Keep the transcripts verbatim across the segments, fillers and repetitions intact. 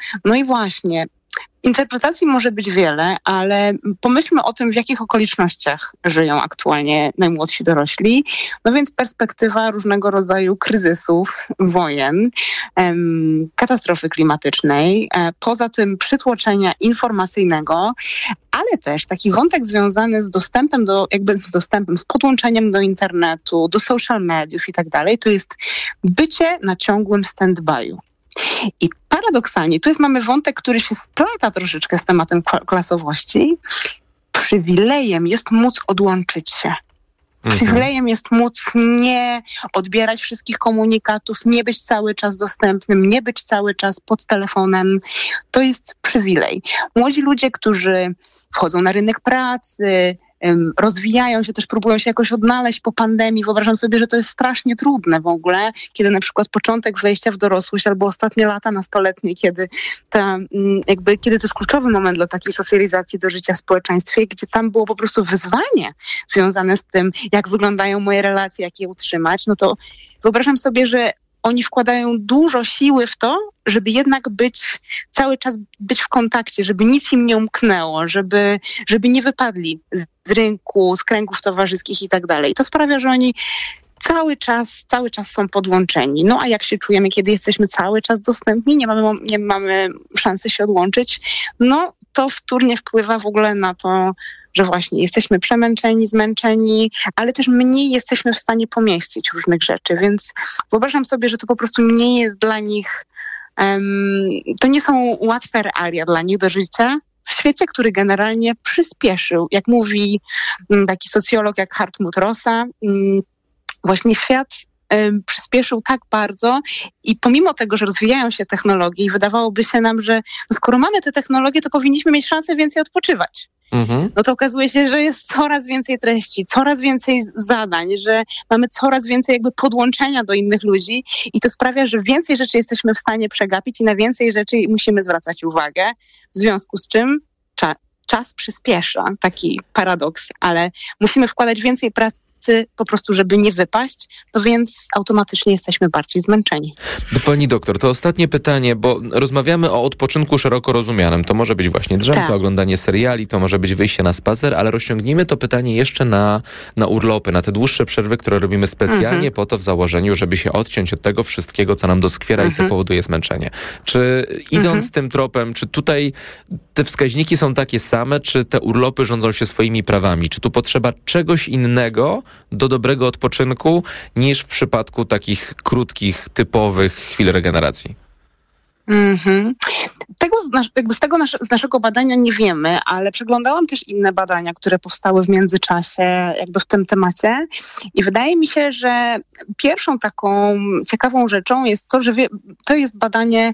No i właśnie, interpretacji może być wiele, ale pomyślmy o tym, w jakich okolicznościach żyją aktualnie najmłodsi dorośli. No więc perspektywa różnego rodzaju kryzysów, wojen, em, katastrofy klimatycznej, e, poza tym przytłoczenia informacyjnego, ale też taki wątek związany z dostępem do, jakby z dostępem, z podłączeniem do internetu, do social mediów i tak dalej, to jest bycie na ciągłym stand-by'u. I paradoksalnie, tu jest mamy wątek, który się splata troszeczkę z tematem klasowości. Przywilejem jest móc odłączyć się. Przywilejem jest móc nie odbierać wszystkich komunikatów, nie być cały czas dostępnym, nie być cały czas pod telefonem. To jest przywilej. Młodzi ludzie, którzy wchodzą na rynek pracy, rozwijają się, też próbują się jakoś odnaleźć po pandemii. Wyobrażam sobie, że to jest strasznie trudne w ogóle, kiedy na przykład początek wejścia w dorosłość albo ostatnie lata nastoletnie, kiedy, ta, jakby, kiedy to jest kluczowy moment dla takiej socjalizacji do życia w społeczeństwie, gdzie tam było po prostu wyzwanie związane z tym, jak wyglądają moje relacje, jak je utrzymać, no to wyobrażam sobie, że oni wkładają dużo siły w to, żeby jednak być, cały czas być w kontakcie, żeby nic im nie umknęło, żeby, żeby nie wypadli z rynku, z kręgów towarzyskich i tak dalej. To sprawia, że oni cały czas, cały czas są podłączeni. No a jak się czujemy, kiedy jesteśmy cały czas dostępni, nie mamy, nie mamy szansy się odłączyć, no to wtórnie wpływa w ogóle na to, że właśnie jesteśmy przemęczeni, zmęczeni, ale też mniej jesteśmy w stanie pomieścić różnych rzeczy, więc wyobrażam sobie, że to po prostu nie jest dla nich, um, to nie są łatwe realia dla nich do życia w świecie, który generalnie przyspieszył. Jak mówi um, taki socjolog jak Hartmut Rosa, um, właśnie świat um, przyspieszył tak bardzo i pomimo tego, że rozwijają się technologie i wydawałoby się nam, że no skoro mamy te technologie, to powinniśmy mieć szansę więcej odpoczywać. Mhm. No to okazuje się, że jest coraz więcej treści, coraz więcej zadań, że mamy coraz więcej jakby podłączenia do innych ludzi i to sprawia, że więcej rzeczy jesteśmy w stanie przegapić i na więcej rzeczy musimy zwracać uwagę, w związku z czym cza- czas przyspiesza, taki paradoks, ale musimy wkładać więcej pracy po prostu, żeby nie wypaść, no więc automatycznie jesteśmy bardziej zmęczeni. Do pani doktor, to ostatnie pytanie, bo rozmawiamy o odpoczynku szeroko rozumianym. To może być właśnie drzemka, tak. oglądanie seriali, to może być wyjście na spacer, ale rozciągnijmy to pytanie jeszcze na, na urlopy, na te dłuższe przerwy, które robimy specjalnie mhm. po to w założeniu, żeby się odciąć od tego wszystkiego, co nam doskwiera mhm. i co powoduje zmęczenie. Czy idąc mhm. tym tropem, czy tutaj te wskaźniki są takie same, czy te urlopy rządzą się swoimi prawami? Czy tu potrzeba czegoś innego do dobrego odpoczynku niż w przypadku takich krótkich, typowych chwil regeneracji? Mm-hmm. Tego z, nas, jakby z tego nas, z naszego badania nie wiemy, ale przeglądałam też inne badania, które powstały w międzyczasie jakby w tym temacie i wydaje mi się, że pierwszą taką ciekawą rzeczą jest to, że wie, to jest badanie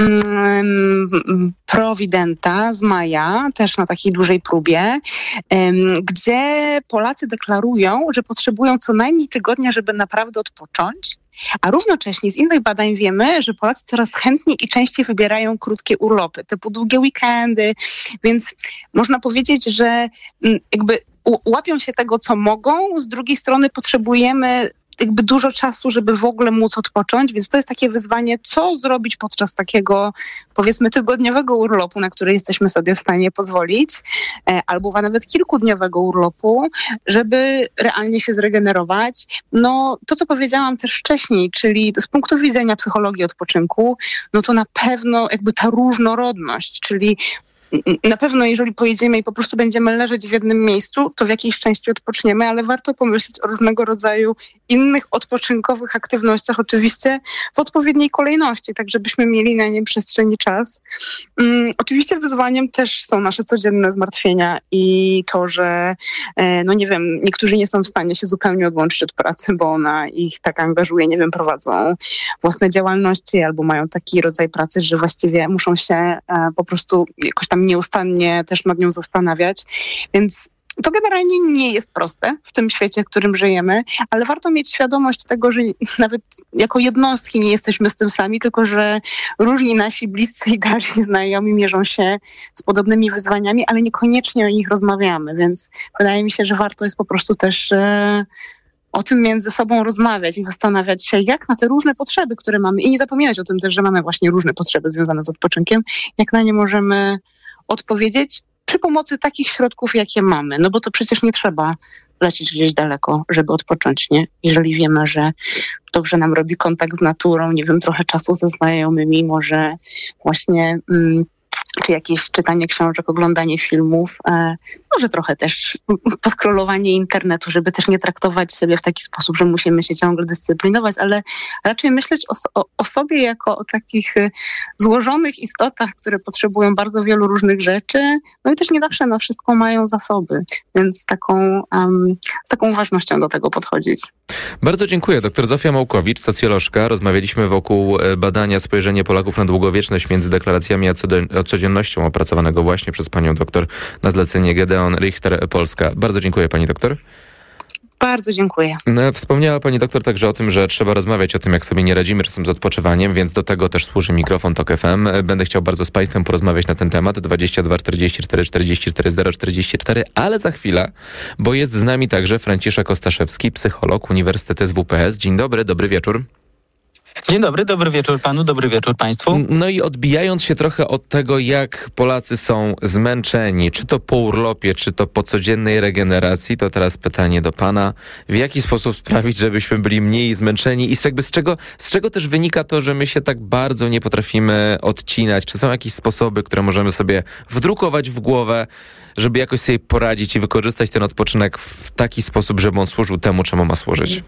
mm, Providenta z maja, też na takiej dużej próbie, ym, gdzie Polacy deklarują, że potrzebują co najmniej tygodnia, żeby naprawdę odpocząć. A równocześnie z innych badań wiemy, że Polacy coraz chętniej i częściej wybierają krótkie urlopy, typu długie weekendy, więc można powiedzieć, że jakby łapią się tego, co mogą, z drugiej strony potrzebujemy jakby dużo czasu, żeby w ogóle móc odpocząć, więc to jest takie wyzwanie, co zrobić podczas takiego, powiedzmy, tygodniowego urlopu, na który jesteśmy sobie w stanie pozwolić, albo nawet kilkudniowego urlopu, żeby realnie się zregenerować. No, to co powiedziałam też wcześniej, czyli z punktu widzenia psychologii odpoczynku, no to na pewno jakby ta różnorodność, czyli na pewno jeżeli pojedziemy i po prostu będziemy leżeć w jednym miejscu, to w jakiejś części odpoczniemy, ale warto pomyśleć o różnego rodzaju innych odpoczynkowych aktywnościach, oczywiście w odpowiedniej kolejności, tak żebyśmy mieli na nie przestrzeń i czas. Um, oczywiście wyzwaniem też są nasze codzienne zmartwienia i to, że e, no nie wiem, niektórzy nie są w stanie się zupełnie odłączyć od pracy, bo ona ich tak angażuje, nie wiem, prowadzą własne działalności albo mają taki rodzaj pracy, że właściwie muszą się e, po prostu jakoś tam nieustannie też nad nią zastanawiać, więc to generalnie nie jest proste w tym świecie, w którym żyjemy, ale warto mieć świadomość tego, że nawet jako jednostki nie jesteśmy z tym sami, tylko że różni nasi bliscy i dalsi znajomi mierzą się z podobnymi wyzwaniami, ale niekoniecznie o nich rozmawiamy, więc wydaje mi się, że warto jest po prostu też e, o tym między sobą rozmawiać i zastanawiać się, jak na te różne potrzeby, które mamy, i nie zapominać o tym też, że mamy właśnie różne potrzeby związane z odpoczynkiem, jak na nie możemy odpowiedzieć przy pomocy takich środków, jakie mamy. No bo to przecież nie trzeba lecieć gdzieś daleko, żeby odpocząć, nie? Jeżeli wiemy, że dobrze nam robi kontakt z naturą, nie wiem, trochę czasu ze znajomymi, może właśnie... Mm, czy jakieś czytanie książek, oglądanie filmów, e, może trochę też poskrolowanie internetu, żeby też nie traktować siebie w taki sposób, że musimy się ciągle dyscyplinować, ale raczej myśleć o, o, o sobie jako o takich e, złożonych istotach, które potrzebują bardzo wielu różnych rzeczy, no i też nie zawsze na wszystko mają zasoby, więc taką, um, z taką uważnością do tego podchodzić. Bardzo dziękuję. Doktor Zofia Małkowicz, socjolożka. Rozmawialiśmy wokół badania Spojrzenie Polaków na długowieczność między deklaracjami a codziennością, opracowanego właśnie przez panią doktor na zlecenie Gedeon Richter Polska. Bardzo dziękuję pani doktor. Bardzo dziękuję. No, wspomniała pani doktor także o tym, że trzeba rozmawiać o tym, jak sobie nie radzimy czasem z odpoczywaniem, więc do tego też służy mikrofon Tok F M. Będę chciał bardzo z państwem porozmawiać na ten temat. dwadzieścia dwa czterdzieści cztery czterdzieści cztery zero czterdzieści cztery, ale za chwilę, bo jest z nami także Franciszek Ostaszewski, psycholog, Uniwersytet S W P S. Dzień dobry, dobry wieczór. Dzień dobry, dobry wieczór panu, dobry wieczór państwu. No i odbijając się trochę od tego, jak Polacy są zmęczeni, czy to po urlopie, czy to po codziennej regeneracji, to teraz pytanie do pana. W jaki sposób sprawić, żebyśmy byli mniej zmęczeni i z, jakby z, czego, z czego też wynika to, że my się tak bardzo nie potrafimy odcinać? Czy są jakieś sposoby, które możemy sobie wdrukować w głowę, żeby jakoś sobie poradzić i wykorzystać ten odpoczynek w taki sposób, żeby on służył temu, czemu ma służyć?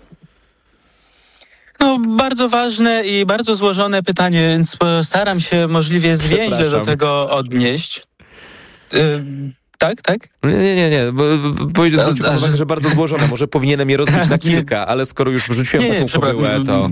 No, bardzo ważne i bardzo złożone pytanie, więc staram się możliwie zwięźle do tego odnieść. Yy, tak, tak? Nie, nie, nie. nie. Powiedziałem, że... że bardzo złożone. Może powinienem je rozbić na kilka, ale skoro już wrzuciłem nie, taką kobyłę, to...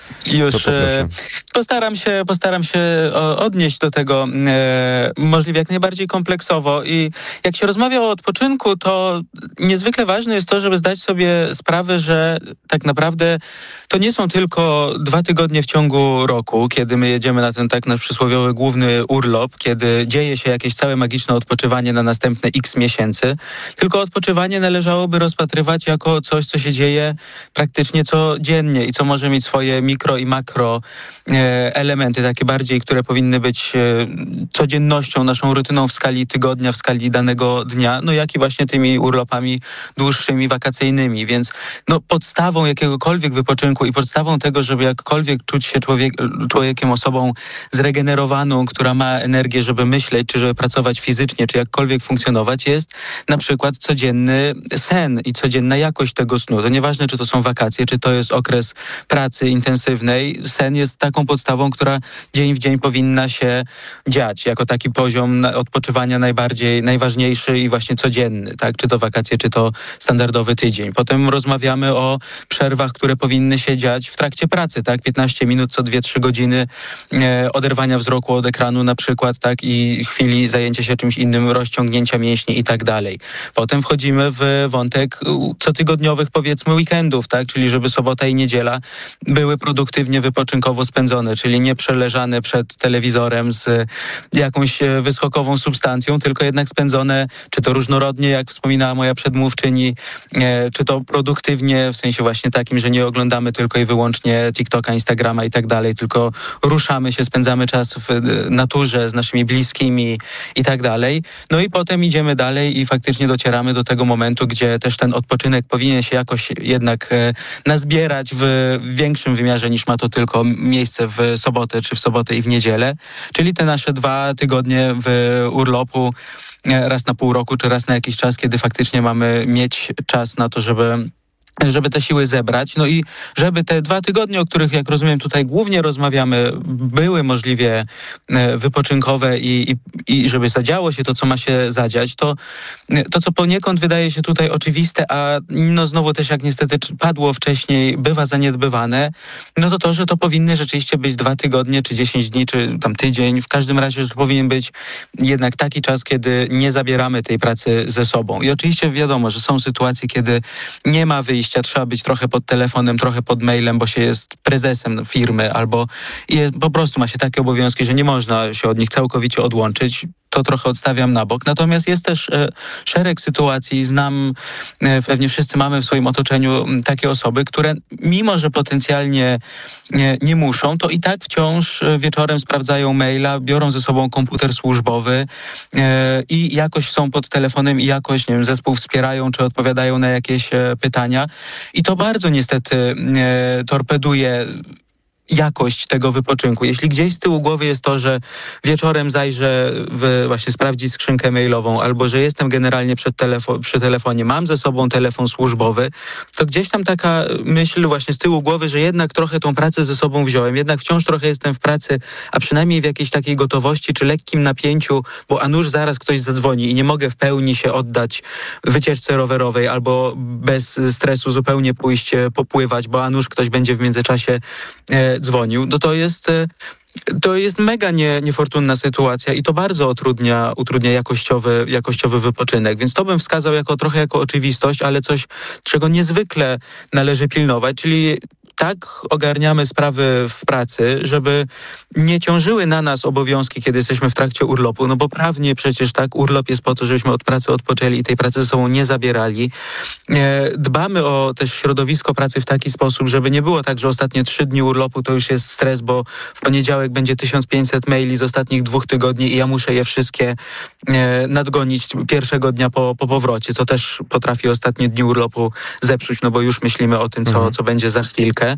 Już e, postaram się, postaram się odnieść do tego e, możliwie jak najbardziej kompleksowo i jak się rozmawia o odpoczynku, to niezwykle ważne jest to, żeby zdać sobie sprawę, że tak naprawdę to nie są tylko dwa tygodnie w ciągu roku, kiedy my jedziemy na ten tak nasz przysłowiowy główny urlop, kiedy dzieje się jakieś całe magiczne odpoczywanie na następne x miesięcy, tylko odpoczywanie należałoby rozpatrywać jako coś, co się dzieje praktycznie codziennie i co może mieć swoje mikro i makro e, elementy, takie bardziej, które powinny być e, codziennością, naszą rutyną w skali tygodnia, w skali danego dnia, no jak i właśnie tymi urlopami dłuższymi, wakacyjnymi. Więc no, podstawą jakiegokolwiek wypoczynku i podstawą tego, żeby jakkolwiek czuć się człowiek, człowiekiem, osobą zregenerowaną, która ma energię, żeby myśleć, czy żeby pracować fizycznie, czy jakkolwiek funkcjonować, jest na przykład codzienny sen i codzienna jakość tego snu. To nieważne, czy to są wakacje, czy to jest okres pracy intensywnej, sen jest taką podstawą, która dzień w dzień powinna się dziać, jako taki poziom odpoczywania najbardziej, najważniejszy i właśnie codzienny, tak? Czy to wakacje, czy to standardowy tydzień. Potem rozmawiamy o przerwach, które powinny się dziać w trakcie pracy, tak? piętnaście minut co dwie trzy godziny e, oderwania wzroku od ekranu na przykład, tak? I chwili zajęcia się czymś innym, rozciągnięcia mięśni i tak dalej. Potem wchodzimy w wątek cotygodniowych, powiedzmy, weekendów, tak? Czyli żeby sobota i niedziela były produktywne, wypoczynkowo spędzone, czyli nie przeleżane przed telewizorem z jakąś wyskokową substancją, tylko jednak spędzone, czy to różnorodnie, jak wspominała moja przedmówczyni, e, czy to produktywnie, w sensie właśnie takim, że nie oglądamy tylko i wyłącznie TikToka, Instagrama i tak dalej, tylko ruszamy się, spędzamy czas w naturze z naszymi bliskimi i tak dalej. No i potem idziemy dalej i faktycznie docieramy do tego momentu, gdzie też ten odpoczynek powinien się jakoś jednak e, nazbierać w większym wymiarze niż ma to tylko miejsce w sobotę, czy w sobotę i w niedzielę. Czyli te nasze dwa tygodnie w urlopu raz na pół roku, czy raz na jakiś czas, kiedy faktycznie mamy mieć czas na to, żeby żeby te siły zebrać. No i żeby te dwa tygodnie, o których, jak rozumiem, tutaj głównie rozmawiamy, były możliwie wypoczynkowe i, i, i żeby zadziało się to, co ma się zadziać, to to, co poniekąd wydaje się tutaj oczywiste, a no znowu też, jak niestety padło wcześniej, bywa zaniedbywane, no to to, że to powinny rzeczywiście być dwa tygodnie, czy dziesięć dni, czy tam tydzień. W każdym razie, że to powinien być jednak taki czas, kiedy nie zabieramy tej pracy ze sobą. I oczywiście wiadomo, że są sytuacje, kiedy nie ma wyjścia, trzeba być trochę pod telefonem, trochę pod mailem, bo się jest prezesem firmy albo jest, po prostu ma się takie obowiązki, że nie można się od nich całkowicie odłączyć. To to trochę odstawiam na bok. Natomiast jest też e, szereg sytuacji, znam, e, pewnie wszyscy mamy w swoim otoczeniu m, takie osoby, które mimo, że potencjalnie nie, nie muszą, to i tak wciąż wieczorem sprawdzają maila, biorą ze sobą komputer służbowy e, i jakoś są pod telefonem i jakoś, nie wiem, zespół wspierają, czy odpowiadają na jakieś e, pytania. I to bardzo niestety e, torpeduje jakość tego wypoczynku. Jeśli gdzieś z tyłu głowy jest to, że wieczorem zajrzę w, właśnie sprawdzić skrzynkę mailową, albo że jestem generalnie przed telefo- przy telefonie, mam ze sobą telefon służbowy, to gdzieś tam taka myśl właśnie z tyłu głowy, że jednak trochę tą pracę ze sobą wziąłem, jednak wciąż trochę jestem w pracy, a przynajmniej w jakiejś takiej gotowości, czy lekkim napięciu, bo a nuż zaraz ktoś zadzwoni i nie mogę w pełni się oddać wycieczce rowerowej, albo bez stresu zupełnie pójść popływać, bo a nuż ktoś będzie w międzyczasie e, dzwonił, no to jest, to jest mega nie, niefortunna sytuacja i to bardzo utrudnia, utrudnia jakościowy, jakościowy wypoczynek. Więc to bym wskazał jako trochę jako oczywistość, ale coś, czego niezwykle należy pilnować, czyli tak ogarniamy sprawy w pracy, żeby nie ciążyły na nas obowiązki, kiedy jesteśmy w trakcie urlopu, no bo prawnie przecież tak, urlop jest po to, żebyśmy od pracy odpoczęli i tej pracy ze sobą nie zabierali. Dbamy o też środowisko pracy w taki sposób, żeby nie było tak, że ostatnie trzy dni urlopu to już jest stres, bo w poniedziałek będzie tysiąc pięćset maili z ostatnich dwóch tygodni i ja muszę je wszystkie nadgonić pierwszego dnia po, po powrocie, co też potrafi ostatnie dni urlopu zepsuć, no bo już myślimy o tym, co, mhm. co będzie za chwilkę.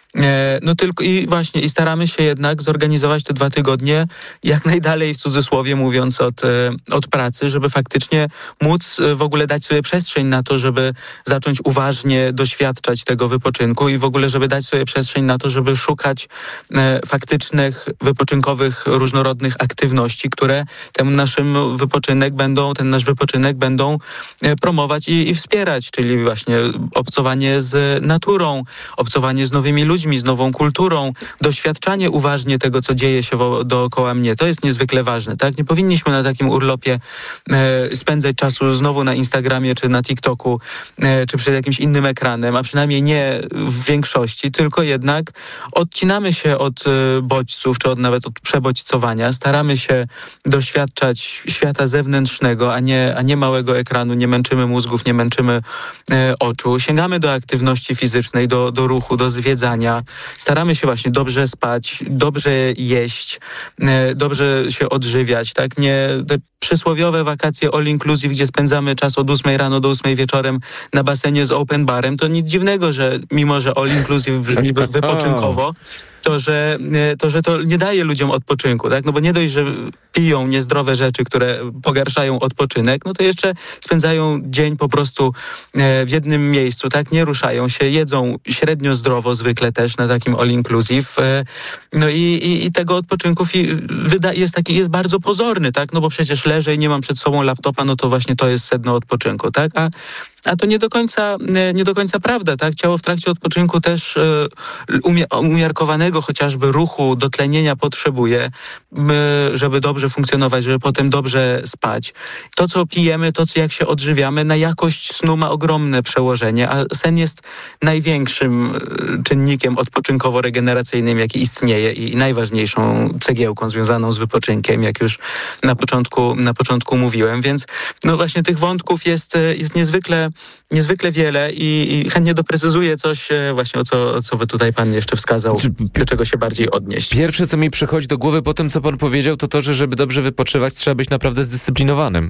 No tylko i właśnie i staramy się jednak zorganizować te dwa tygodnie jak najdalej, w cudzysłowie mówiąc, od, od pracy, żeby faktycznie móc w ogóle dać sobie przestrzeń na to, żeby zacząć uważnie doświadczać tego wypoczynku i w ogóle, żeby dać sobie przestrzeń na to, żeby szukać e, faktycznych, wypoczynkowych, różnorodnych aktywności, które ten naszym wypoczynek będą, ten nasz wypoczynek będą e, promować i, i wspierać, czyli właśnie obcowanie z naturą, obcowanie z nowymi ludźmi, z nową kulturą, doświadczanie uważnie tego, co dzieje się wo- dookoła mnie. To jest niezwykle ważne, tak? Nie powinniśmy na takim urlopie e, spędzać czasu znowu na Instagramie, czy na TikToku, e, czy przed jakimś innym ekranem, a przynajmniej nie w większości, tylko jednak odcinamy się od e, bodźców, czy od, nawet od przebodźcowania. Staramy się doświadczać świata zewnętrznego, a nie, a nie małego ekranu. Nie męczymy mózgów, nie męczymy e, oczu. Sięgamy do aktywności fizycznej, do, do ruchu, do zwiedzania. Staramy się właśnie dobrze spać, dobrze jeść, dobrze się odżywiać, tak? Nie te przysłowiowe wakacje all inclusive, gdzie spędzamy czas od ósmej rano do ósmej wieczorem na basenie z open barem, to nic dziwnego, że mimo, że all inclusive brzmi wypoczynkowo, to że, to, że to nie daje ludziom odpoczynku, tak? No bo nie dość, że piją niezdrowe rzeczy, które pogarszają odpoczynek, no to jeszcze spędzają dzień po prostu w jednym miejscu, tak? Nie ruszają się, jedzą średnio zdrowo zwykle też na takim all inclusive. No i, i, i tego odpoczynku wyda- jest taki, jest bardzo pozorny, tak? No bo przecież leżę i nie mam przed sobą laptopa, no to właśnie to jest sedno odpoczynku, tak? A A to nie do końca, nie do końca prawda, tak? Ciało w trakcie odpoczynku też umie, umiarkowanego chociażby ruchu, dotlenienia potrzebuje, żeby dobrze funkcjonować, żeby potem dobrze spać. To, co pijemy, to, co jak się odżywiamy, na jakość snu ma ogromne przełożenie, a sen jest największym czynnikiem odpoczynkowo-regeneracyjnym, jaki istnieje i najważniejszą cegiełką związaną z wypoczynkiem, jak już na początku, na początku mówiłem. Więc no właśnie tych wątków jest, jest niezwykle niezwykle wiele i, i chętnie doprecyzuję coś właśnie, o co, o co by tutaj pan jeszcze wskazał, do czego się bardziej odnieść. Pierwsze, co mi przychodzi do głowy po tym, co pan powiedział, to to, że żeby dobrze wypoczywać, trzeba być naprawdę zdyscyplinowanym.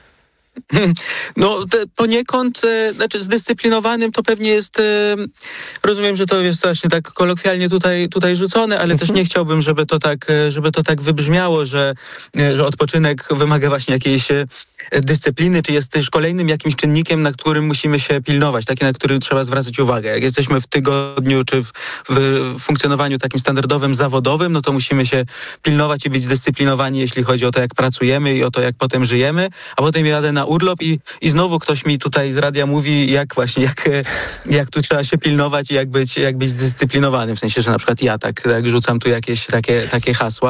No te, poniekąd, e, znaczy zdyscyplinowanym to pewnie jest, e, rozumiem, że to jest właśnie tak kolokwialnie tutaj, tutaj rzucone, ale też nie chciałbym, żeby to tak, żeby to tak wybrzmiało, że, e, że odpoczynek wymaga właśnie jakiejś e, dyscypliny, czy jest też kolejnym jakimś czynnikiem, na którym musimy się pilnować, taki, na który trzeba zwracać uwagę. Jak jesteśmy w tygodniu, czy w, w funkcjonowaniu takim standardowym, zawodowym, no to musimy się pilnować i być zdyscyplinowani, jeśli chodzi o to, jak pracujemy i o to, jak potem żyjemy, a potem jadę na urlop i, i znowu ktoś mi tutaj z radia mówi, jak właśnie, jak, jak tu trzeba się pilnować i jak być, jak być zdyscyplinowanym. W sensie, że na przykład ja tak, tak rzucam tu jakieś takie, takie hasła.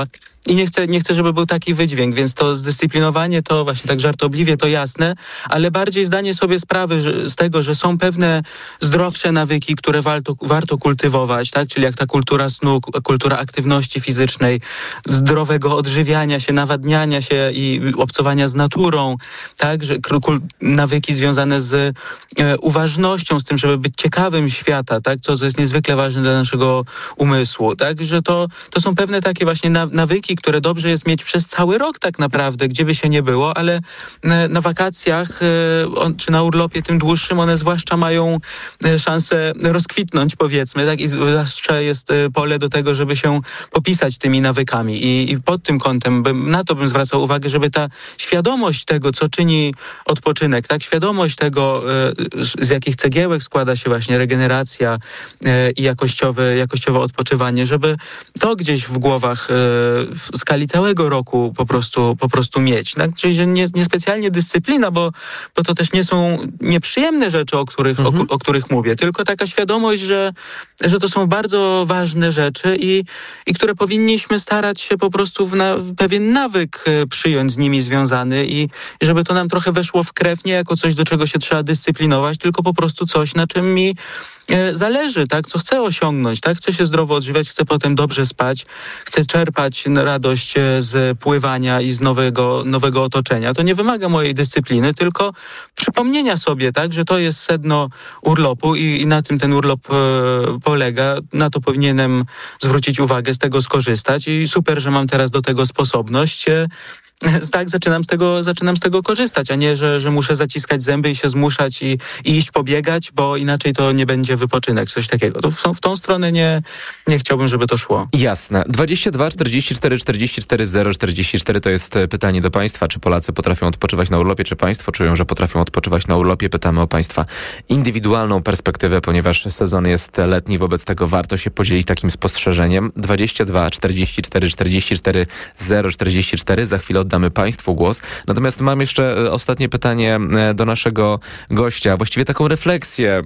i nie chcę, nie chcę, żeby był taki wydźwięk, więc to zdyscyplinowanie to właśnie tak żartobliwie to jasne, ale bardziej zdanie sobie sprawy że, z tego, że są pewne zdrowsze nawyki, które warto, warto kultywować, tak? Czyli jak ta kultura snu, kultura aktywności fizycznej, zdrowego odżywiania się, nawadniania się i obcowania z naturą, tak? Że nawyki związane z e, uważnością, z tym, żeby być ciekawym świata, tak? Co, co jest niezwykle ważne dla naszego umysłu, tak? Że to, to są pewne takie właśnie nawyki, które dobrze jest mieć przez cały rok tak naprawdę, gdzie by się nie było, ale na, na wakacjach e, on, czy na urlopie tym dłuższym one zwłaszcza mają e, szansę rozkwitnąć, powiedzmy, tak? I zwłaszcza jest e, pole do tego, żeby się popisać tymi nawykami i, i pod tym kątem bym, na to bym zwracał uwagę, żeby ta świadomość tego, co czyni odpoczynek, tak? Świadomość tego, e, z jakich cegiełek składa się właśnie regeneracja e, i jakościowe, jakościowe odpoczywanie, żeby to gdzieś w głowach e, w skali całego roku po prostu, po prostu mieć. Tak? Czyli że nie, nie specjalnie dyscyplina, bo, bo to też nie są nieprzyjemne rzeczy, o których, mhm. o, o których mówię, tylko taka świadomość, że, że to są bardzo ważne rzeczy i, i które powinniśmy starać się po prostu w, na, w pewien nawyk przyjąć z nimi związany i żeby to nam trochę weszło w krew, nie jako coś, do czego się trzeba dyscyplinować, tylko po prostu coś, na czym mi zależy, tak, co chcę osiągnąć, tak, chcę się zdrowo odżywiać, chcę potem dobrze spać, chcę czerpać radość z pływania i z nowego, nowego otoczenia. To nie wymaga mojej dyscypliny, tylko przypomnienia sobie, tak, że to jest sedno urlopu i, i na tym ten urlop e, polega. Na to powinienem zwrócić uwagę, z tego skorzystać i super, że mam teraz do tego sposobność. E, Tak, zaczynam z tego, zaczynam z tego korzystać, a nie, że, że muszę zaciskać zęby i się zmuszać i, i iść pobiegać, bo inaczej to nie będzie wypoczynek, coś takiego. To w, w tą stronę nie, nie chciałbym, żeby to szło. Jasne. dwadzieścia dwa czterdzieści cztery czterdzieści cztery zero czterdzieści cztery to jest pytanie do państwa. Czy Polacy potrafią odpoczywać na urlopie? Czy państwo czują, że potrafią odpoczywać na urlopie? Pytamy o państwa indywidualną perspektywę, ponieważ sezon jest letni, wobec tego warto się podzielić takim spostrzeżeniem. dwadzieścia dwa czterdzieści cztery czterdzieści cztery zero czterdzieści cztery. Za chwilę oddamy państwu głos. Natomiast mam jeszcze ostatnie pytanie do naszego gościa. Właściwie taką refleksję,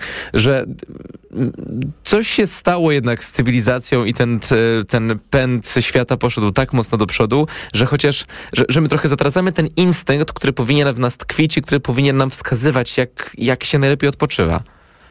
że coś się stało jednak z cywilizacją i ten, ten pęd świata poszedł tak mocno do przodu, że chociaż, że, że my trochę zatracamy ten instynkt, który powinien w nas tkwić i który powinien nam wskazywać, jak, jak się najlepiej odpoczywa.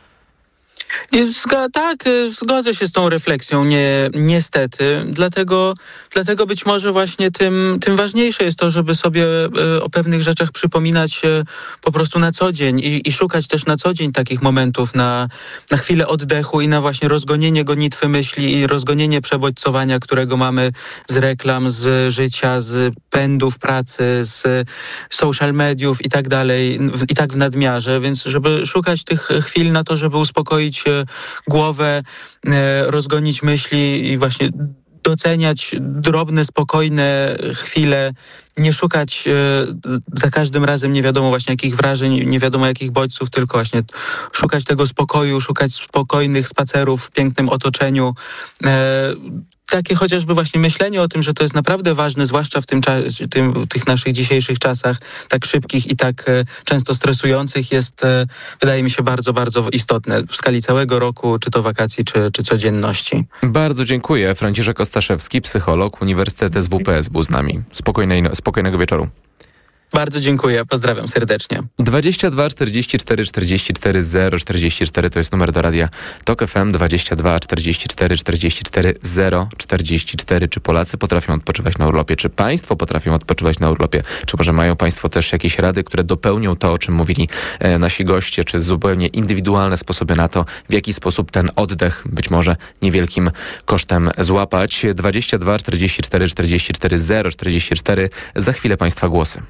Zga- tak, zgodzę się z tą refleksją, nie, niestety. Dlatego, dlatego być może właśnie tym, tym ważniejsze jest to, żeby sobie e, o pewnych rzeczach przypominać e, po prostu na co dzień i, i szukać też na co dzień takich momentów na, na chwilę oddechu i na właśnie rozgonienie gonitwy myśli i rozgonienie przebodźcowania, którego mamy z reklam, z życia, z pędów pracy, z social mediów i tak dalej, i tak w nadmiarze, więc żeby szukać tych chwil na to, żeby uspokoić głowę, rozgonić myśli i właśnie doceniać drobne, spokojne chwile, nie szukać za każdym razem nie wiadomo właśnie jakich wrażeń, nie wiadomo jakich bodźców, tylko właśnie szukać tego spokoju, szukać spokojnych spacerów w pięknym otoczeniu. Takie chociażby właśnie myślenie o tym, że to jest naprawdę ważne, zwłaszcza w tym, tym, tych naszych dzisiejszych czasach, tak szybkich i tak e, często stresujących, jest, e, wydaje mi się, bardzo, bardzo istotne w skali całego roku, czy to wakacji, czy, czy codzienności. Bardzo dziękuję. Franciszek Ostaszewski, psycholog, Uniwersytet S W P S był z nami. Spokojnej, spokojnego wieczoru. Bardzo dziękuję, pozdrawiam serdecznie. dwadzieścia dwa czterdzieści cztery czterdzieści cztery zero czterdzieści cztery to jest numer do radia Tok F M. Dwadzieścia dwa czterdzieści cztery czterdzieści cztery zero czterdzieści cztery. Czy Polacy potrafią odpoczywać na urlopie? Czy państwo potrafią odpoczywać na urlopie? Czy może mają państwo też jakieś rady, które dopełnią to, o czym mówili e, nasi goście, czy zupełnie indywidualne sposoby na to, w jaki sposób ten oddech być może niewielkim kosztem złapać? dwadzieścia dwa czterdzieści cztery czterdzieści cztery zero czterdzieści cztery. Za chwilę państwa głosy.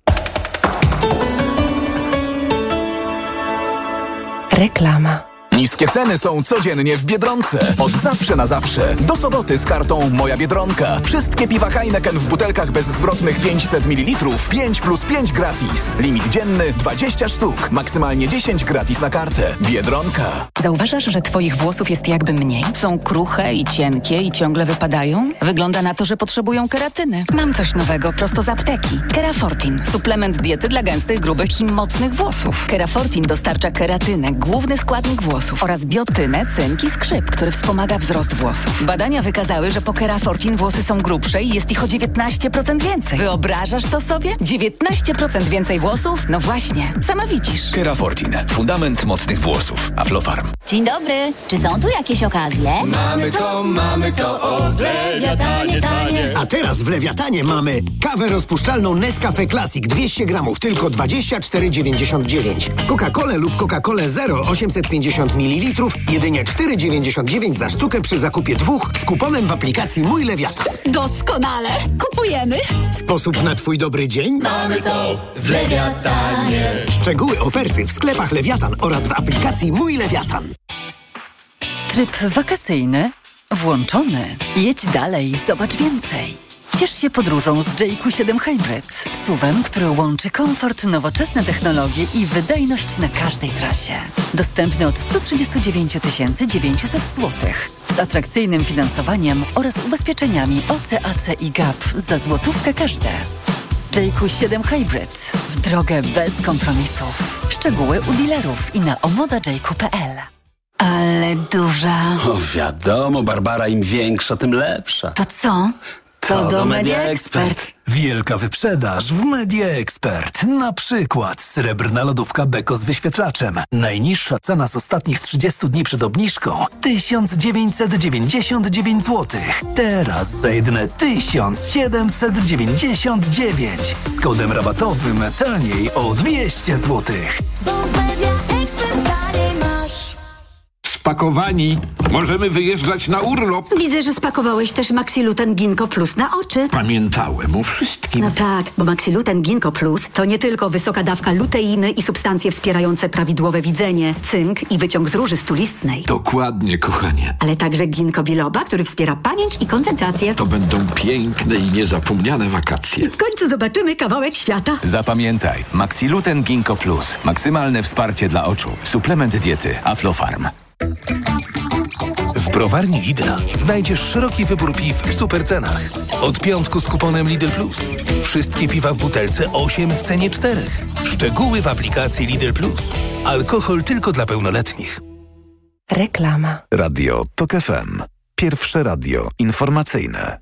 Reklama. Niskie ceny są codziennie w Biedronce. Od zawsze na zawsze. Do soboty z kartą Moja Biedronka. Wszystkie piwa Heineken w butelkach bezzwrotnych pięćset mililitrów. pięć plus pięć gratis. Limit dzienny dwadzieścia sztuk. Maksymalnie dziesięć gratis na kartę. Biedronka. Zauważasz, że twoich włosów jest jakby mniej? Są kruche i cienkie i ciągle wypadają? Wygląda na to, że potrzebują keratyny. Mam coś nowego prosto z apteki. Kerafortin. Suplement diety dla gęstych, grubych i mocnych włosów. Kerafortin dostarcza keratynę, główny składnik włosów. włosów oraz biotynę, cynk i skrzyp, który wspomaga wzrost włosów. Badania wykazały, że po Kerafortin włosy są grubsze i jest ich o dziewiętnaście procent więcej. Wyobrażasz to sobie? dziewiętnaście procent więcej włosów? No właśnie, sama widzisz. Kerafortin. Fundament mocnych włosów. Aflofarm. Dzień dobry. Czy są tu jakieś okazje? Mamy to, mamy to, o w Lewiatanie tanie. A teraz w Lewiatanie mamy kawę rozpuszczalną Nescafe Classic dwieście gramów, tylko dwadzieścia cztery dziewięćdziesiąt dziewięć. Coca-Colę lub Coca-Colę Zero osiemset pięćdziesiąt mililitrów, jedynie cztery dziewięćdziesiąt dziewięć za sztukę przy zakupie dwóch z kuponem w aplikacji Mój Lewiatan. Doskonale. Kupujemy. Sposób na twój dobry dzień? Mamy to w Lewiatanie. Szczegóły oferty w sklepach Lewiatan oraz w aplikacji Mój Lewiatan. Tryb wakacyjny włączony. Jedź dalej, zobacz więcej. Ciesz się podróżą z J Q siedem Hybrid. S U V-em, który łączy komfort, nowoczesne technologie i wydajność na każdej trasie. Dostępny od sto trzydzieści dziewięć tysięcy dziewięćset złotych. Z atrakcyjnym finansowaniem oraz ubezpieczeniami O C A C i G A P za złotówkę każde. J Q siedem Hybrid. W drogę bez kompromisów. Szczegóły u dealerów i na omoda j q kropka p l. Ale duża. O, wiadomo, Barbara, im większa, tym lepsza. To co? To, to do Media Expert. Wielka wyprzedaż w Media Expert. Na przykład srebrna lodówka Beko z wyświetlaczem. Najniższa cena z ostatnich trzydziestu dni przed obniżką tysiąc dziewięćset dziewięćdziesiąt dziewięć złotych. Teraz za jedyne tysiąc siedemset dziewięćdziesiąt dziewięć. Z kodem rabatowym taniej o dwieście złotych. Bo w Media Expert taniej masz. Spakowani. Możemy wyjeżdżać na urlop. Widzę, że spakowałeś też Maxiluten Ginkgo Plus na oczy. Pamiętałem o wszystkim. No tak, bo Maxiluten Ginkgo Plus to nie tylko wysoka dawka luteiny i substancje wspierające prawidłowe widzenie, cynk i wyciąg z róży stulistnej. Dokładnie, kochanie. Ale także ginkgo biloba, który wspiera pamięć i koncentrację. To będą piękne i niezapomniane wakacje. W końcu zobaczymy kawałek świata. Zapamiętaj. Maxiluten Ginkgo Plus. Maksymalne wsparcie dla oczu. Suplement diety Aflofarm. W browarni Lidla znajdziesz szeroki wybór piw w supercenach. Od piątku z kuponem Lidl Plus. Wszystkie piwa w butelce osiem w cenie czterech. Szczegóły w aplikacji Lidl Plus. Alkohol tylko dla pełnoletnich. Reklama. Radio Tok F M. Pierwsze radio informacyjne.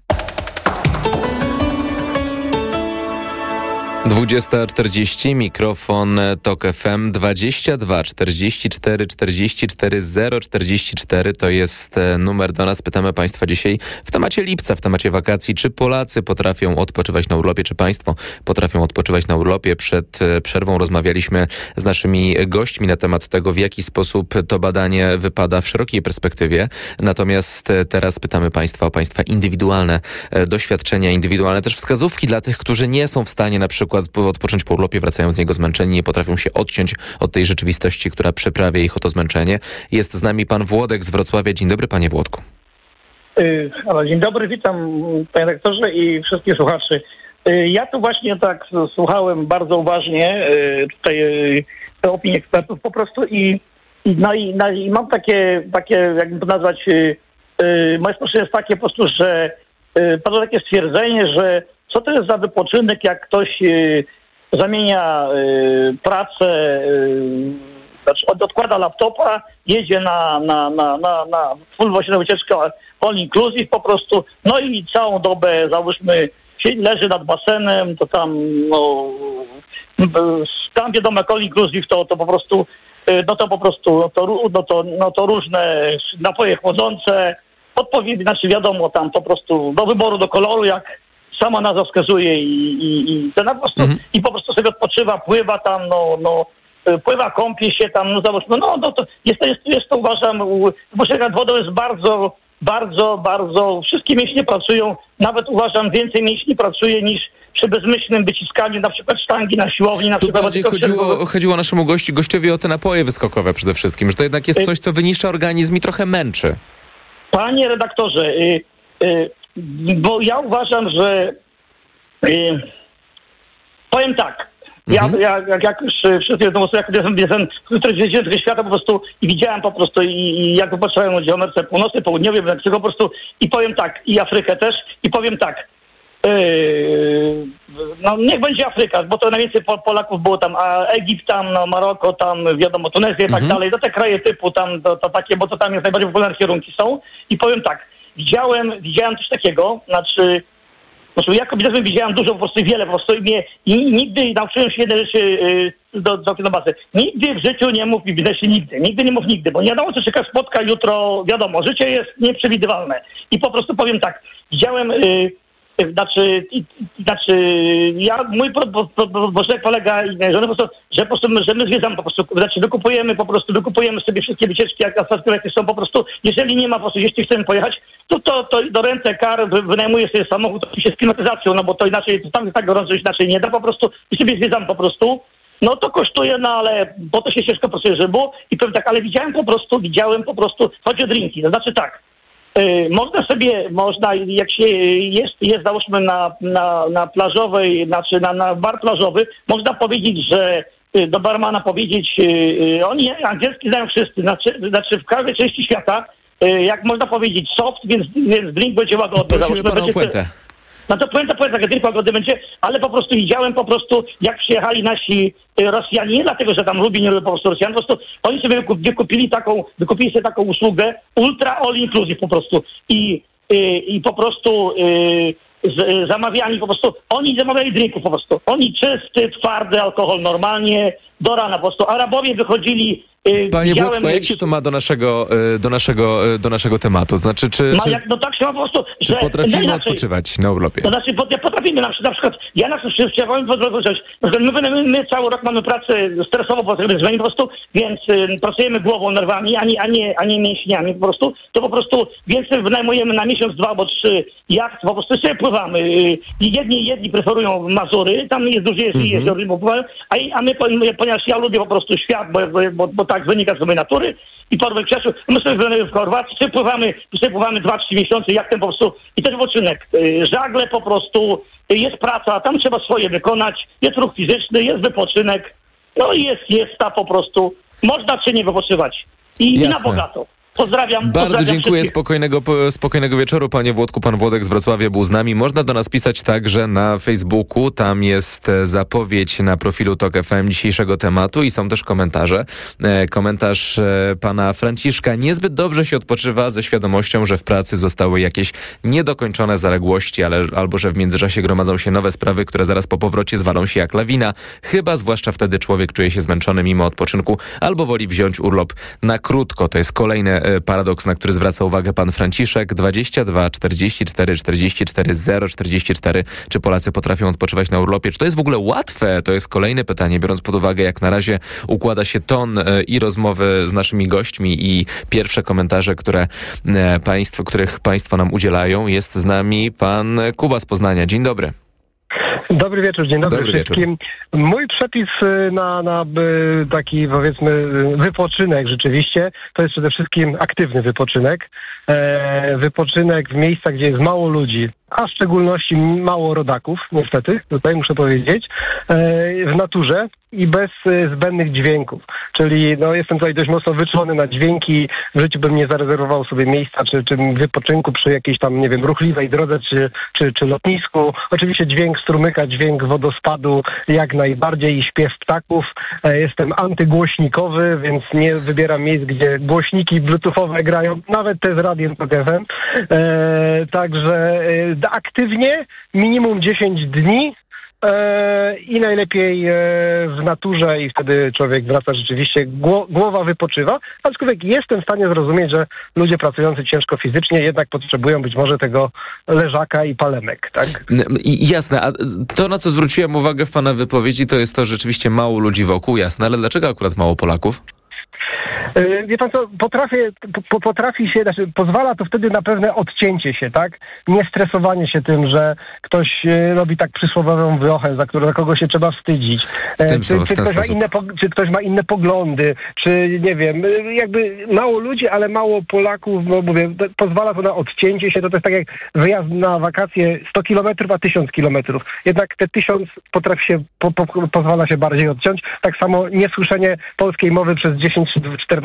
dwudziesta czterdzieści, mikrofon Tok F M, dwadzieścia dwa czterdzieści cztery czterdzieści cztery zero czterdzieści cztery to jest numer do nas. Pytamy Państwa dzisiaj w temacie lipca, w temacie wakacji. Czy Polacy potrafią odpoczywać na urlopie? Czy Państwo potrafią odpoczywać na urlopie? Przed przerwą rozmawialiśmy z naszymi gośćmi na temat tego, w jaki sposób to badanie wypada w szerokiej perspektywie. Natomiast teraz pytamy Państwa o Państwa indywidualne doświadczenia, indywidualne też wskazówki dla tych, którzy nie są w stanie na przykład odpocząć po urlopie, wracają z niego zmęczeni, nie potrafią się odciąć od tej rzeczywistości, która przyprawia ich o to zmęczenie. Jest z nami pan Włodek z Wrocławia. Dzień dobry, panie Włodku. Dzień dobry, witam panie rektorze i wszystkich słuchaczy. Ja tu właśnie tak słuchałem bardzo uważnie tutaj te opinie ekspertów po prostu i, i, no i, no i mam takie, takie jakby to nazwać, moje spostrzeżenie jest takie po prostu, że padło takie stwierdzenie, że co to jest za wypoczynek, jak ktoś y, zamienia y, pracę, y, znaczy od, odkłada laptopa, jedzie na, na, na, na, na full właśnie wycieczkę all inclusive po prostu, no i całą dobę, załóżmy, leży nad basenem, to tam, no, tam wiadomo, jak all inclusive, to, to po prostu, y, no to po prostu, no to, no to, no to różne napoje chłodzące, odpowiedzi, znaczy wiadomo, tam po prostu do wyboru, do koloru, jak sama nazwa wskazuje i, i, i, ten, po prostu, mhm. i po prostu sobie odpoczywa, pływa tam, no, no pływa, kąpie się tam, no załóżmy, no, no to jest, jest, jest to uważam, wypoczynek nad wodą jest bardzo, bardzo, bardzo, wszystkie mięśnie pracują, nawet uważam więcej mięśni pracuje niż przy bezmyślnym wyciskaniu na przykład sztangi na siłowni. Na tu przykład bardziej chodziło, chodziło naszemu gości, gościowi o te napoje wyskokowe przede wszystkim, że to jednak jest coś, co wyniszcza organizm i trochę męczy. Panie redaktorze, y, y, bo ja uważam, że y, powiem tak, mhm. ja, ja jak, jak już wszyscy wiedzą, jak jestem, jestem który tego świata po prostu i widziałem po prostu i, i jak popatrzyłem o Ameryce Północnej, Południowej, Meksyku po prostu i powiem tak, i Afrykę też, i powiem tak, yy, no niech będzie Afryka, bo to najwięcej Polaków było tam, a Egipt tam, no Maroko tam, wiadomo, Tunezja i tak mhm. dalej, no te kraje typu tam, to, to takie, bo to tam jest najbardziej popularne kierunki są. I powiem tak, widziałem, widziałem coś takiego, znaczy, znaczy jako biznesmen widziałem dużo, po prostu wiele, po prostu i, mnie, i nigdy nauczyłem się jednej rzeczy yy, do, do, do bazy. Nigdy w życiu nie mów i w biznesie nigdy, nigdy nie mów nigdy, bo nie wiadomo, co czeka spotka jutro, wiadomo, życie jest nieprzewidywalne. I po prostu powiem tak, widziałem... Yy, Znaczy, i, znaczy, ja, mój początek polega, że, po prostu, że, po prostu, że my zwiedzamy po prostu, znaczy wykupujemy po prostu, wykupujemy sobie wszystkie wycieczki, jak asfaltowe, jakie są po prostu, jeżeli nie ma po prostu, jeśli chcemy pojechać, to, to, to do rent car wynajmuje sobie samochód oczywiście z klimatyzacją, no bo to inaczej, to tam jest tak gorąco, że inaczej nie da po prostu i sobie zwiedzamy po prostu. No to kosztuje, no ale po to się ciężko pracuje, żeby było i powiem tak, ale widziałem po prostu, widziałem po prostu, chodzi o drinki, to znaczy tak, można sobie, można, jak się jest, jest załóżmy na, na, na plażowej, znaczy na, na bar plażowy, można powiedzieć, że do barmana powiedzieć, oni angielski znają wszyscy, znaczy, znaczy w każdej części świata, jak można powiedzieć soft, więc, więc drink będzie łagodny. Prosimy pana o puentę. No to puenta, puenta, drink łagodny będzie, ale po prostu widziałem po prostu, jak przyjechali nasi Rosjanie, nie dlatego, że tam lubi, nie lubią po prostu Rosjan, po prostu oni sobie wykupili taką, wykupili sobie taką usługę ultra all inclusive po prostu i, i, i po prostu y, z, zamawiali po prostu, oni zamawiali drinków po prostu, oni czysty, twardy alkohol normalnie, do rana po prostu, Arabowie wychodzili. y, Panie widziałem, Włodku, jak się to ma do naszego, y, do naszego, y, do naszego tematu? Znaczy, czy, ma czy, jak, no tak się ma po prostu, czy że potrafimy inaczej, odpoczywać na urlopie? To znaczy, potrafimy na, na przykład, ja na przykład chciałem powiedzieć, my, my, my cały rok mamy pracę stresową, po prostu, więc y, pracujemy głową, nerwami, a nie, a, nie, a nie mięśniami po prostu, to po prostu więcej wynajmujemy na miesiąc, dwa albo trzy jacht, po prostu sobie pływamy. Y, jedni, jedni preferują Mazury, tam jest dużo jeździ, jeździ, mm-hmm. a, a my, ponieważ ja lubię po prostu świat, bo, bo, bo tak wynika z mojej natury, i porwę czasu, my sobie w Chorwacji, sobie pływamy, sobie pływamy dwa trzy miesiące, jak ten po prostu, i też wypoczynek. Żagle po prostu, jest praca, tam trzeba swoje wykonać, jest ruch fizyczny, jest wypoczynek, no i jest, jest ta po prostu, można czy nie wypoczywać. I, i na bogato. Pozdrawiam. Bardzo pozdrawiam dziękuję. Spokojnego, spokojnego wieczoru, panie Włodku. Pan Włodek z Wrocławia był z nami. Można do nas pisać także na Facebooku. Tam jest zapowiedź na profilu Tok F M dzisiejszego tematu i są też komentarze. Komentarz pana Franciszka. Niezbyt dobrze się odpoczywa ze świadomością, że w pracy zostały jakieś niedokończone zaległości, ale, albo że w międzyczasie gromadzą się nowe sprawy, które zaraz po powrocie zwalą się jak lawina. Chyba zwłaszcza wtedy człowiek czuje się zmęczony mimo odpoczynku albo woli wziąć urlop na krótko. To jest kolejne paradoks, na który zwraca uwagę pan Franciszek. dwadzieścia dwa czterdzieści cztery czterdzieści cztery zero czterdzieści cztery. Czy Polacy potrafią odpoczywać na urlopie? Czy to jest w ogóle łatwe? To jest kolejne pytanie, biorąc pod uwagę, jak na razie układa się ton i rozmowy z naszymi gośćmi i pierwsze komentarze, które państwo, których państwo nam udzielają. Jest z nami pan Kuba z Poznania. Dzień dobry. Dobry wieczór, dzień dobry, dobry wszystkim. Wieczór. Mój przepis na, na taki, powiedzmy, wypoczynek rzeczywiście, to jest przede wszystkim aktywny wypoczynek. E, wypoczynek w miejscach, gdzie jest mało ludzi, a w szczególności mało rodaków, niestety, tutaj muszę powiedzieć, e, w naturze i bez e, zbędnych dźwięków. Czyli no, jestem tutaj dość mocno wyczulony na dźwięki. W życiu bym nie zarezerwował sobie miejsca czy, czy wypoczynku przy jakiejś tam, nie wiem, ruchliwej drodze czy, czy, czy lotnisku. Oczywiście dźwięk strumyka, dźwięk wodospadu jak najbardziej i śpiew ptaków. E, jestem antygłośnikowy, więc nie wybieram miejsc, gdzie głośniki bluetoothowe grają, nawet te z radiem Tok F M. E, także e, aktywnie, minimum dziesięć dni e, i najlepiej e, w naturze i wtedy człowiek wraca rzeczywiście, gło, głowa wypoczywa, aczkolwiek jestem w stanie zrozumieć, że ludzie pracujący ciężko fizycznie jednak potrzebują być może tego leżaka i palemek, tak? I, jasne, a to, na co zwróciłem uwagę w pana wypowiedzi, to jest to, że rzeczywiście mało ludzi wokół, jasne, ale dlaczego akurat mało Polaków? Wie pan co, potrafię, po, potrafi się, znaczy pozwala to wtedy na pewne odcięcie się, tak? Nie stresowanie się tym, że ktoś robi tak przysłowiową wiochę, za, którą, za kogo się trzeba wstydzić. W tym, czy, w czy, ten ktoś ma inne, czy ktoś ma inne poglądy, czy nie wiem, jakby mało ludzi, ale mało Polaków, no mówię, pozwala to na odcięcie się, to, to jest tak jak wyjazd na wakacje sto kilometrów, a tysiąc kilometrów. Jednak te tysiąc potrafi się, po, po, pozwala się bardziej odciąć. Tak samo niesłyszenie polskiej mowy przez dziesięć czy czternaście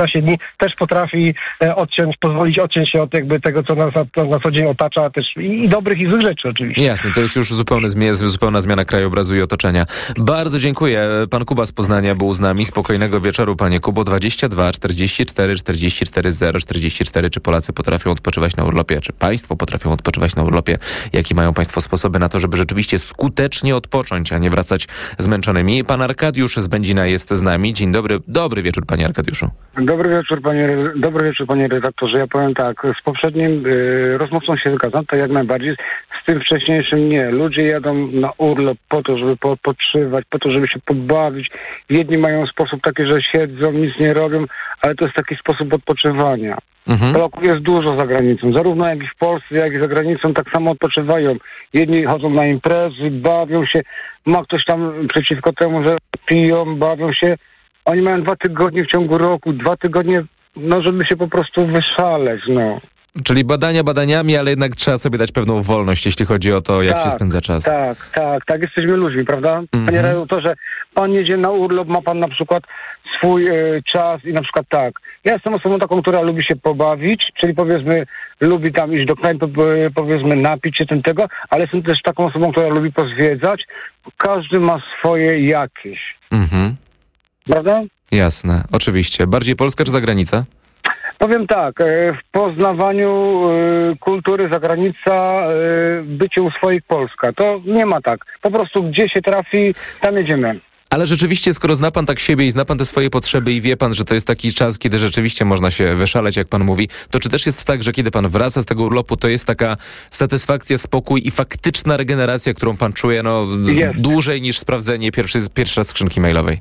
kilkanaście dni też potrafi e, odciąć, pozwolić odciąć się od jakby tego, co nas na, na co dzień otacza, też i, i dobrych i złych rzeczy oczywiście. Jasne, to jest już zupełne zmie- zupełna zmiana krajobrazu i otoczenia. Bardzo dziękuję. Pan Kuba z Poznania był z nami. Spokojnego wieczoru, panie Kubo. dwadzieścia dwa czterdzieści cztery czterdzieści cztery zero czterdzieści cztery. Czy Polacy potrafią odpoczywać na urlopie? Czy państwo potrafią odpoczywać na urlopie? Jakie mają państwo sposoby na to, żeby rzeczywiście skutecznie odpocząć, a nie wracać zmęczonymi? Pan Arkadiusz z Będzina jest z nami. Dzień dobry. Dobry wieczór, panie Arkadiuszu. Dobry wieczór, panie, dobry wieczór, panie redaktorze. Ja powiem tak, z poprzednim y, rozmówcą się zgadzam, tak jak najbardziej. Z tym wcześniejszym nie. Ludzie jadą na urlop po to, żeby odpoczywać, po to, żeby się pobawić. Jedni mają sposób taki, że siedzą, nic nie robią, ale to jest taki sposób odpoczywania. Mhm. Polaków jest dużo za granicą. Zarówno jak i w Polsce, jak i za granicą tak samo odpoczywają. Jedni chodzą na imprezy, bawią się. Ma ktoś tam przeciwko temu, że piją, bawią się. Oni mają dwa tygodnie w ciągu roku, dwa tygodnie, no żeby się po prostu wyszaleć, no. Czyli badania badaniami, ale jednak trzeba sobie dać pewną wolność, jeśli chodzi o to, jak tak, się spędza czas. Tak, tak, tak, jesteśmy ludźmi, prawda? Mm-hmm. Panie redaktorze, pan jedzie na urlop, ma pan na przykład swój e, czas i na przykład tak. Ja jestem osobą taką, która lubi się pobawić, czyli powiedzmy, lubi tam iść do knajpy, powiedzmy, napić się tym tego, ale jestem też taką osobą, która lubi pozwiedzać. Każdy ma swoje jakieś. Mhm. Prawda? Jasne, oczywiście. Bardziej Polska czy zagranica? Powiem tak, w poznawaniu y, kultury zagranica, y, bycie u swoich Polska. To nie ma tak. Po prostu gdzie się trafi, tam jedziemy. Ale rzeczywiście, skoro zna pan tak siebie i zna pan te swoje potrzeby i wie pan, że to jest taki czas, kiedy rzeczywiście można się wyszaleć, jak pan mówi, to czy też jest tak, że kiedy pan wraca z tego urlopu, to jest taka satysfakcja, spokój i faktyczna regeneracja, którą pan czuje no, jest. dłużej niż sprawdzenie pierwszy, pierwszy raz skrzynki mailowej?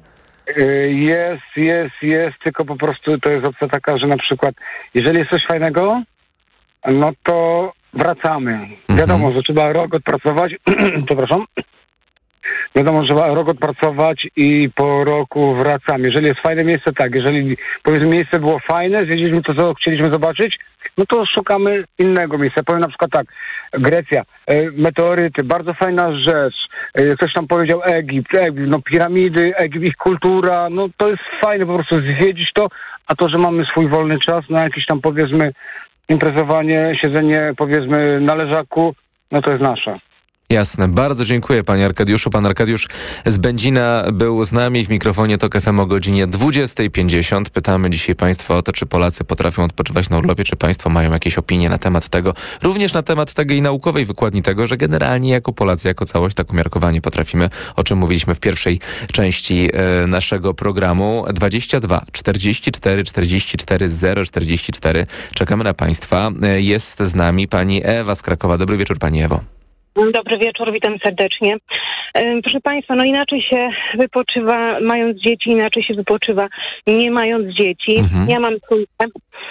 Jest, jest, jest, tylko po prostu to jest opcja taka, że na przykład jeżeli jest coś fajnego, no to wracamy. Mhm. Wiadomo, że trzeba rok odpracować, przepraszam, wiadomo, że trzeba rok odpracować i po roku wracamy. Jeżeli jest fajne miejsce, tak, jeżeli powiedzmy miejsce było fajne, zwiedziliśmy to, co chcieliśmy zobaczyć, no to szukamy innego miejsca. Powiem na przykład tak, Grecja, e, meteoryty, bardzo fajna rzecz. E, ktoś tam powiedział Egipt, Egipt, no piramidy, Egipt, ich kultura, no to jest fajne po prostu zwiedzić to, a to, że mamy swój wolny czas na jakieś tam powiedzmy imprezowanie, siedzenie powiedzmy na leżaku, no to jest nasze. Jasne. Bardzo dziękuję, panie Arkadiuszu. Pan Arkadiusz z Będzina był z nami w mikrofonie Tok F M o godzinie dwudziestej pięćdziesiąt. Pytamy dzisiaj państwa o to, czy Polacy potrafią odpoczywać na urlopie, czy państwo mają jakieś opinie na temat tego. Również na temat tego i naukowej wykładni tego, że generalnie jako Polacy, jako całość tak umiarkowanie potrafimy, o czym mówiliśmy w pierwszej części e, naszego programu. dwadzieścia dwa czterdzieści cztery czterdzieści cztery zero czterdzieści cztery. Czekamy na państwa. E, jest z nami pani Ewa z Krakowa. Dobry wieczór, pani Ewo. Dobry wieczór, witam serdecznie. Proszę państwa, no inaczej się wypoczywa mając dzieci, inaczej się wypoczywa nie mając dzieci. Mhm. Ja mam trójkę,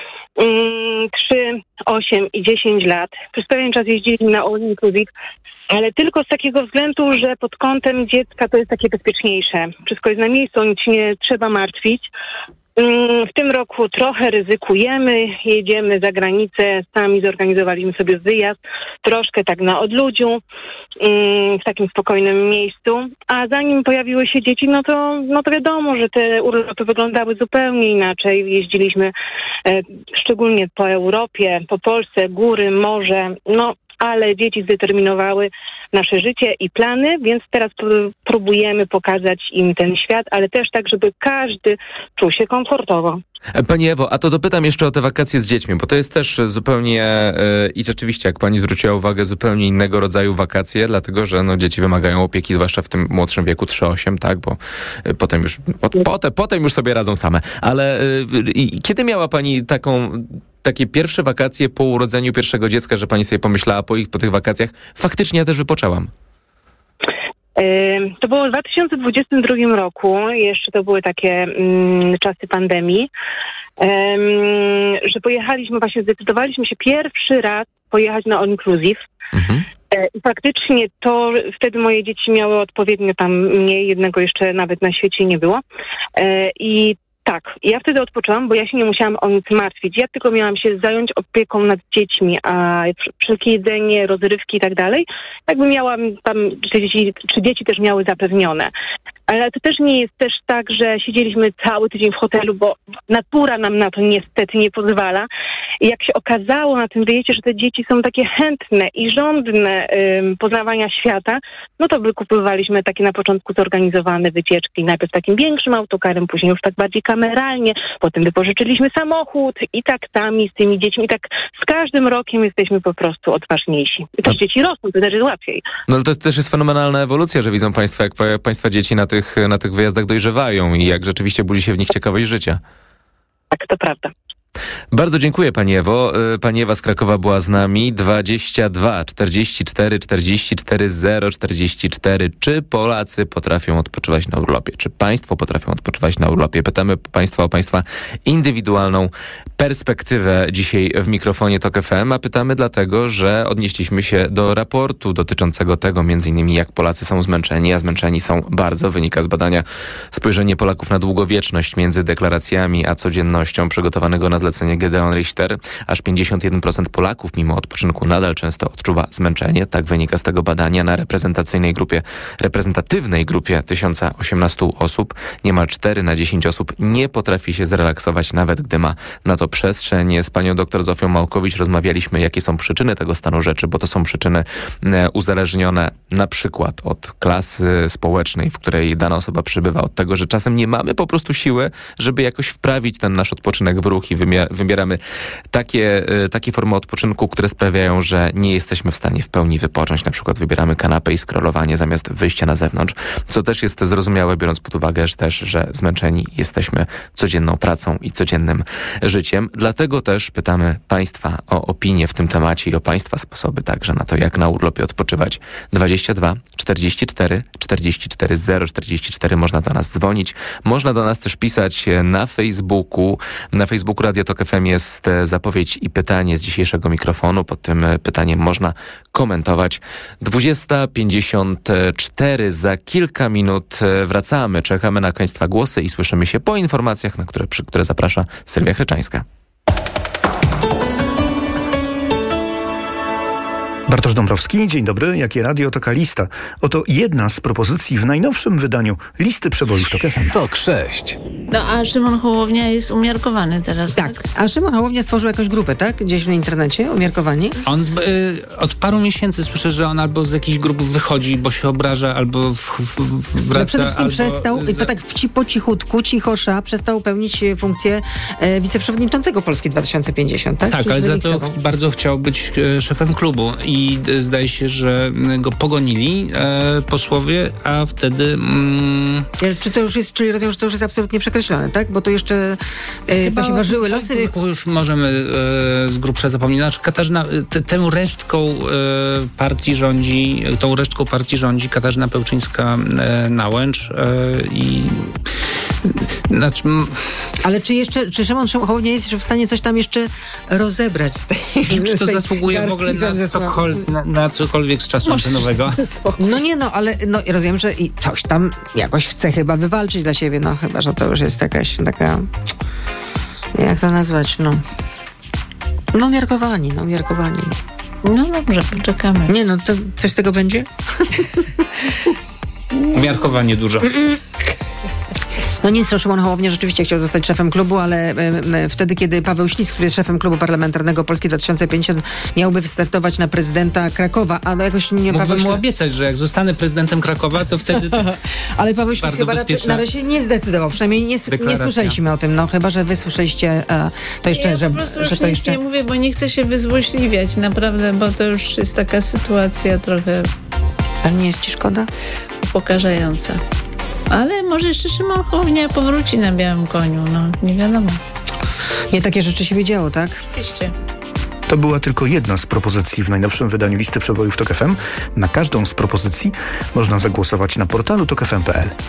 trzy, osiem i dziesięć lat. Przez pewien czas jeździliśmy na all inclusive, ale tylko z takiego względu, że pod kątem dziecka to jest takie bezpieczniejsze. Wszystko jest na miejscu, o nic się nie trzeba martwić. W tym roku trochę ryzykujemy, jedziemy za granicę, sami zorganizowaliśmy sobie wyjazd, troszkę tak na odludziu, w takim spokojnym miejscu, a zanim pojawiły się dzieci, no to, no to wiadomo, że te urlopy wyglądały zupełnie inaczej. Jeździliśmy e, szczególnie po Europie, po Polsce, góry, morze, no ale dzieci zdeterminowały nasze życie i plany, więc teraz próbujemy pokazać im ten świat, ale też tak, żeby każdy czuł się komfortowo. Pani Ewo, a to dopytam jeszcze o te wakacje z dziećmi, bo to jest też zupełnie yy, i rzeczywiście, jak pani zwróciła uwagę, zupełnie innego rodzaju wakacje, dlatego, że no, dzieci wymagają opieki, zwłaszcza w tym młodszym wieku trzy osiem, tak, bo yy, potem już po, potem, potem już sobie radzą same. Ale yy, yy, kiedy miała pani taką takie pierwsze wakacje po urodzeniu pierwszego dziecka, że pani sobie pomyślała po, ich, po tych wakacjach, faktycznie ja też wypoczęłam? To było w dwa tysiące dwudziestym drugim roku, jeszcze to były takie mm, czasy pandemii, um, że pojechaliśmy, właśnie zdecydowaliśmy się pierwszy raz pojechać na all inclusive. Mhm. I faktycznie to wtedy moje dzieci miały odpowiednio tam mniej, jednego jeszcze nawet na świecie nie było. I tak, ja wtedy odpoczęłam, bo ja się nie musiałam o nic martwić. Ja tylko miałam się zająć opieką nad dziećmi, a wszelkie jedzenie, rozrywki i tak dalej, jakby miałam tam, czy dzieci, czy dzieci też miały zapewnione. Ale to też nie jest też tak, że siedzieliśmy cały tydzień w hotelu, bo natura nam na to niestety nie pozwala. I jak się okazało na tym wyjeździe, że te dzieci są takie chętne i żądne ym, poznawania świata, no to wykupywaliśmy takie na początku zorganizowane wycieczki. Najpierw takim większym autokarem, później już tak bardziej kameralnie. Potem wypożyczyliśmy samochód i tak tam i z tymi dziećmi. I tak z każdym rokiem jesteśmy po prostu odważniejsi. I też dzieci rosną, to też jest łatwiej. No ale to też jest fenomenalna ewolucja, że widzą państwo, jak pa- państwa dzieci na tych, na tych wyjazdach dojrzewają i jak rzeczywiście budzi się w nich ciekawość życia. Tak, to prawda. Bardzo dziękuję pani Ewo. Pani Ewa z Krakowa była z nami. dwadzieścia dwa czterdzieści cztery czterdzieści cztery zero czterdzieści cztery. Czy Polacy potrafią odpoczywać na urlopie? Czy państwo potrafią odpoczywać na urlopie? Pytamy państwa o państwa indywidualną perspektywę dzisiaj w mikrofonie Tok F M, a pytamy dlatego, że odnieśliśmy się do raportu dotyczącego tego między innymi jak Polacy są zmęczeni, a zmęczeni są bardzo. Wynika z badania Spojrzenie Polaków na długowieczność między deklaracjami a codziennością przygotowanego na zlecenie Gedeon Richter. Aż pięćdziesiąt jeden procent Polaków mimo odpoczynku nadal często odczuwa zmęczenie. Tak wynika z tego badania. Na reprezentacyjnej grupie, reprezentatywnej grupie tysiąc osiemnaście osób niemal cztery na dziesięć osób nie potrafi się zrelaksować, nawet gdy ma na to przestrzeń. Z panią doktor Zofią Małkowicz rozmawialiśmy, jakie są przyczyny tego stanu rzeczy, bo to są przyczyny uzależnione na przykład od klasy społecznej, w której dana osoba przybywa, od tego, że czasem nie mamy po prostu siły, żeby jakoś wprawić ten nasz odpoczynek w ruch i wybieramy takie, takie formy odpoczynku, które sprawiają, że nie jesteśmy w stanie w pełni wypocząć. Na przykład wybieramy kanapę i scrollowanie zamiast wyjścia na zewnątrz, co też jest zrozumiałe, biorąc pod uwagę że też, że zmęczeni jesteśmy codzienną pracą i codziennym życiem. Dlatego też pytamy państwa o opinię w tym temacie i o państwa sposoby także na to, jak na urlopie odpoczywać. dwadzieścia dwa czterdzieści cztery czterdzieści cztery zero czterdzieści cztery. Można do nas dzwonić. Można do nas też pisać na Facebooku. Na Facebooku Radia Tok F M jest zapowiedź i pytanie z dzisiejszego mikrofonu. Pod tym pytaniem można komentować. dwudziesta pięćdziesiąt cztery. Za kilka minut wracamy. Czekamy na państwa głosy i słyszymy się po informacjach, na które, przy które zaprasza Sylwia Chryczańska. Bartosz Dąbrowski, dzień dobry. Jakie radio, taka lista. Oto jedna z propozycji w najnowszym wydaniu listy przebojów Tok F M. Tok sześć. No a Szymon Hołownia jest umiarkowany teraz, tak? Tak, a Szymon Hołownia stworzył jakąś grupę, tak? Gdzieś w internecie, umiarkowani? On y, od paru miesięcy słyszę, że on albo z jakichś grup wychodzi, bo się obraża, albo w, w, w, wraca. No przede wszystkim albo przestał, i za... tak w, po cichutku, cichosza, przestał pełnić funkcję e, wiceprzewodniczącego Polski dwa tysiące pięćdziesiąt, tak? Tak, Czyli ale za to miksował. bardzo chciał być e, szefem klubu i e, zdaje się, że go pogonili e, posłowie, a wtedy... Mm... Czy to już jest, czyli rozumiem, że to już jest absolutnie przekreślone, tak? Bo to jeszcze e, to się ważyły losy. Już możemy e, z grubsza zapomnieć. Znaczy Katarzyna, te, tę resztką e, partii rządzi, tą resztką partii rządzi Katarzyna Pełczyńska-Nałęcz e, i znaczy, ale czy jeszcze, czy Szymon Hołownia jest jeszcze w stanie coś tam jeszcze rozebrać z tej I czy to zasługuje w ogóle na, cokol, na, na cokolwiek z czasu antenowego? No nie no, ale no, rozumiem, że i coś tam jakoś chce chyba wywalczyć dla siebie, no chyba, że to już jest jakaś taka, jak to nazwać, no no umiarkowani, no umiarkowani. No dobrze, poczekamy. Nie no, to coś z tego będzie? Umiarkowanie dużo. No nic, Szymon Hołownia rzeczywiście chciał zostać szefem klubu, ale y, y, wtedy, kiedy Paweł Ślisk, który jest szefem klubu parlamentarnego Polski dwa tysiące pięćdziesiąt, miałby wystartować na prezydenta Krakowa, ale jakoś nie... Mógłbym Paweł mu obiecać, że jak zostanę prezydentem Krakowa, to wtedy... Ale Paweł Ślisk chyba na razie nie zdecydował, przynajmniej nie, nie słyszeliśmy o tym, no chyba, że wy słyszeliście e, to jeszcze, ja że, po prostu że już to nic jeszcze... nie mówię, bo nie chcę się wyzłośliwiać, naprawdę, bo to już jest taka sytuacja trochę... A nie jest ci szkoda? Upokarzająca. Ale może jeszcze Szymon Hołownia powróci na białym koniu, no nie wiadomo. Nie takie rzeczy się wiedziało, tak? Oczywiście. To była tylko jedna z propozycji w najnowszym wydaniu listy przebojów Tok F M. Na każdą z propozycji można zagłosować na portalu tok f m kropka p l.